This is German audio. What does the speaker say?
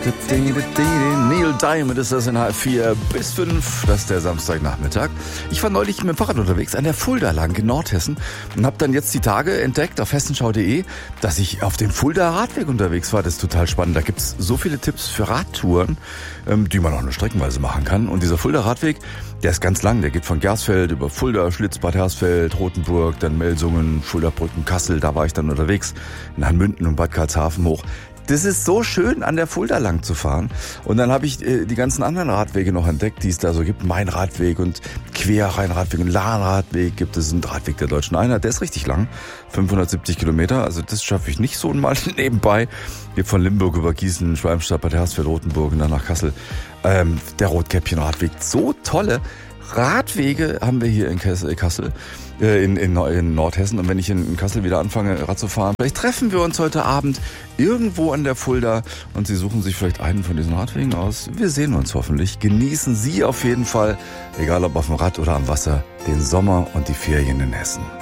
Neil Diamond ist das in H4 bis 5, das ist der Samstagnachmittag. Ich war neulich mit dem Fahrrad unterwegs an der Fulda lang in Nordhessen und habe dann jetzt die Tage entdeckt auf hessenschau.de, dass ich auf dem Fulda Radweg unterwegs war. Das ist total spannend. Da gibt's so viele Tipps für Radtouren, die man auch nur streckenweise machen kann. Und dieser Fulda Radweg, der ist ganz lang. Der geht von Gersfeld über Fulda, Schlitz, Bad Hersfeld, Rothenburg, dann Melsungen, Fuldabrücken, Kassel. Da war ich dann unterwegs, nach Münden und Bad Karlshafen hoch. Das ist so schön, an der Fulda lang zu fahren. Und dann habe ich die ganzen anderen Radwege noch entdeckt, die es da so gibt. Main-Radweg und Quer-Rhein-Radweg und Lahn-Radweg gibt es. Ein Radweg der Deutschen Einheit, der ist richtig lang. 570 Kilometer, also das schaffe ich nicht so mal nebenbei. Geht von Limburg über Gießen, Schwalmstadt, Bad Hersfeld, Rothenburg und dann nach Kassel. Der Rotkäppchen-Radweg, so tolle Radwege haben wir hier in Kassel, in Nordhessen. Und wenn ich in Kassel wieder anfange, Rad zu fahren, vielleicht treffen wir uns heute Abend irgendwo an der Fulda und Sie suchen sich vielleicht einen von diesen Radwegen aus. Wir sehen uns hoffentlich. Genießen Sie auf jeden Fall, egal ob auf dem Rad oder am Wasser, den Sommer und die Ferien in Hessen.